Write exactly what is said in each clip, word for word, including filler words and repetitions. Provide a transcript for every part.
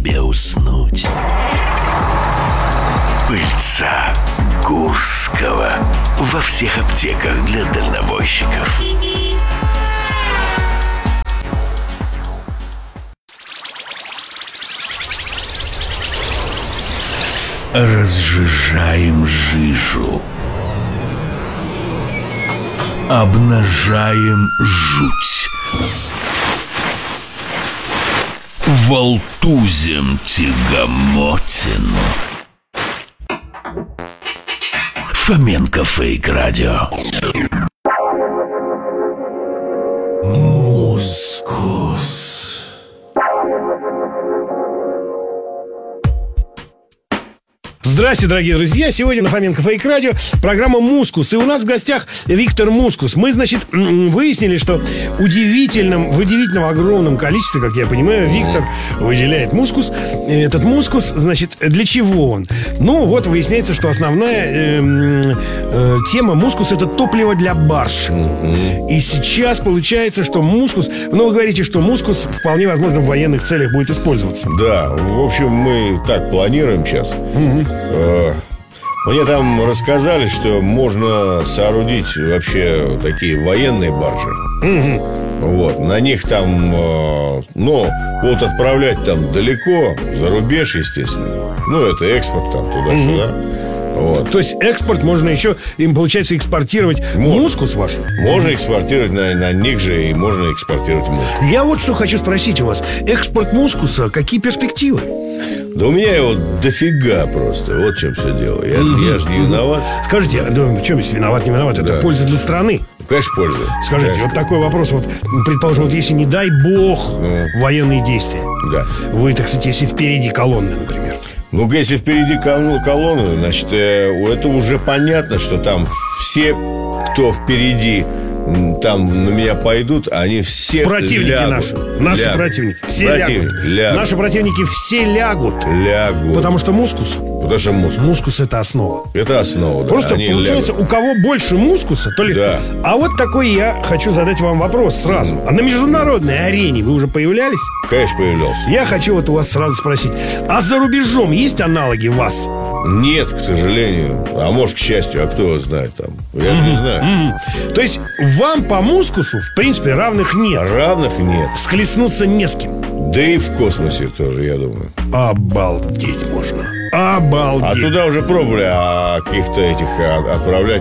тебе уснуть. Пыльца Курского. Во всех аптеках для дальнобойщиков. Разжижаем жижу. Обнажаем жуть. Волтузим тягомотину. Фоменко Фейк Радио. Мускус. Здравствуйте, дорогие друзья. Сегодня на Фоменко Фейк Радио программа «Мускус». И у нас в гостях Виктор Мускус. Мы, значит, выяснили, что удивительном, в удивительном огромном количестве, как я понимаю, Виктор выделяет мускус. Этот мускус, значит, для чего он? Ну, вот выясняется, что основная э, э, тема мускус — это топливо для барж. Mm-hmm. И сейчас получается, что мускус... Ну, вы говорите, что мускус вполне возможно в военных целях будет использоваться. Да, в общем, мы так планируем сейчас. Mm-hmm. Мне там рассказали, что можно соорудить вообще такие военные баржи. Mm-hmm. Вот, на них там, ну, будут отправлять там далеко, за рубеж, естественно. Ну, это экспорт там туда-сюда. Mm-hmm. Вот. То есть экспорт можно еще, им получается, экспортировать можно. Мускус ваш? Можно экспортировать на, на них же, и можно экспортировать мускус. Я вот что хочу спросить у вас. Экспорт мускуса, какие перспективы? Да у меня его дофига просто. Вот в чем все дело. Я, mm-hmm. я же не виноват. Скажите, да, в чем если виноват, не виноват? Это да. Польза для страны. Конечно, польза. Скажите, Конечно. Вот такой вопрос. Вот, предположим, вот если, не дай бог, mm. военные действия. Да. Вы, так сказать, если впереди колонны, например. Ну, если впереди колонны, значит, это уже понятно, что там все, кто впереди, там на меня пойдут, они все противники лягут. наши. Наши лягут. противники. Все Противники лягут. лягут. Наши противники все лягут. Лягут. Потому что мускус. Потому что мускус. Мускус — это основа. Это основа, да. Просто они получается, лягут. У кого больше мускуса, то ли... Да. А вот такой я хочу задать вам вопрос сразу. Mm. А на международной арене вы уже появлялись? Конечно, появлялся. Я хочу вот у вас сразу спросить. А за рубежом есть аналоги вас? Нет, к сожалению. А может, к счастью, а кто его знает там? Я же mm-hmm. не знаю. Mm-hmm. То есть вам по мускусу, в принципе, равных нет? Равных нет. Схлестнуться не с кем? Да и в космосе тоже, я думаю. Обалдеть можно. Обалдеть. А туда уже пробовали а каких-то этих а, отправлять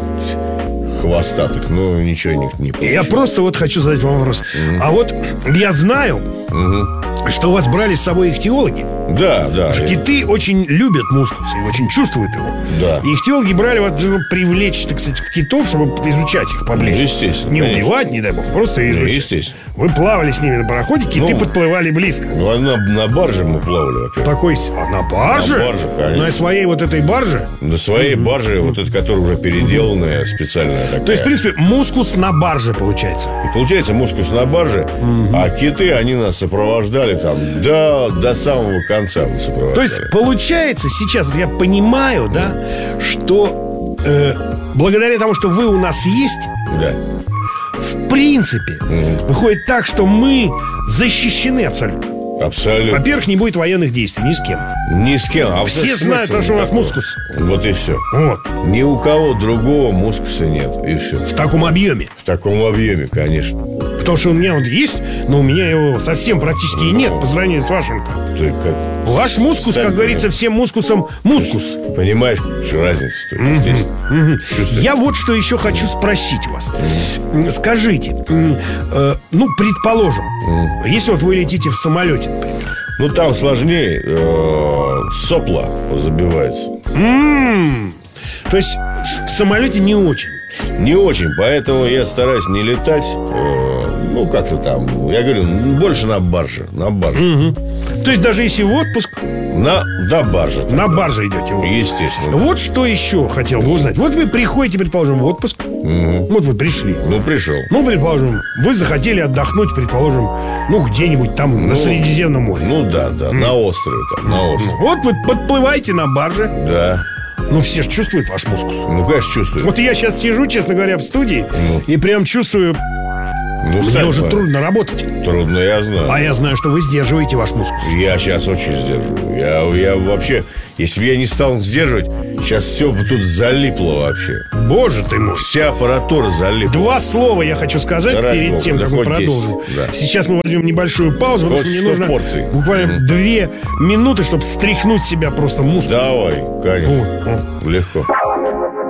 хвостатых. Но ничего не, не получилось. Я просто вот хочу задать вам вопрос. Mm-hmm. А вот я знаю, mm-hmm. что у вас брали с собой ихтиологи. Да, да. Потому что киты очень любят мускус и очень чувствуют его. Да. И ихтиологи брали вас, чтобы привлечь, так сказать, в китов, чтобы изучать их поближе. Ну, естественно. Не конечно. убивать, не дай бог, просто изучать. Ну, естественно. Вы плавали с ними на пароходе, киты ну, подплывали близко. Ну, на, на барже мы плавали, во-первых. Такой, а на барже? На барже, конечно. На своей вот этой барже? На своей mm-hmm. барже, вот эта, которая уже переделанная, специальная такая. То есть, в принципе, мускус на барже получается. И получается мускус на барже, mm-hmm. а киты, они нас сопровождали там до, до самого конца сопровождали. То есть, получается, сейчас вот я понимаю, да, что э, благодаря тому, что вы у нас есть, да. в принципе, mm-hmm. выходит так, что мы защищены абсолютно. Абсолютно. Во-первых, не будет военных действий ни с кем. Ни с кем. А все знают, что у нас мускус. Вот и все. Вот. Ни у кого другого мускуса нет. И все. В таком объеме. В таком объеме, конечно. Потому что у меня вот есть, но у меня его совсем практически и нет по сравнению с вашим-то. Как... Ваш мускус, как говорится, всем мускусом мускус. Понимаешь, что разница-то mm-hmm. здесь? Mm-hmm. Я вот что еще хочу спросить вас. Mm-hmm. Скажите, э, ну, предположим, mm-hmm. если вот вы летите в самолете, например. Ну, там сложнее, э, сопла забивается. Mm-hmm. То есть в самолете не очень. Не очень, поэтому я стараюсь не летать. э, Ну, как-то там. Я говорю, больше на барже. На барже. Угу. То есть даже если в отпуск. На, на барже. На тогда. барже идете в отпуск. Естественно. Вот что еще хотел бы узнать. Вот вы приходите, предположим, в отпуск. Угу. Вот вы пришли. Ну, пришел. Ну, предположим, вы захотели отдохнуть, предположим, ну, где-нибудь там ну, на Средиземном море. Ну, да, да, mm. на острове там, на острове. Вот вы подплываете на барже. Да. Ну, все же чувствуют ваш мускус. Ну, конечно, чувствуют. Вот я сейчас сижу, честно говоря, в студии, ну. и прям чувствую Ну, Мне сами уже понимаете. трудно работать. Трудно, я знаю. А я знаю, что вы сдерживаете ваш мускус. Я сейчас очень сдерживаю. Я, я вообще, если бы я не стал сдерживать, сейчас все бы тут залипло вообще. Боже ты мой. Вся аппаратура залипла. Два слова я хочу сказать Да ради перед бога, тем, да как мы хоть десять, продолжим. да. Сейчас мы возьмем небольшую паузу, потому Хоть что мне сто нужно порций. буквально Мгм. две минуты, чтобы стряхнуть себя просто мускус. Давай, конечно. О, Легко.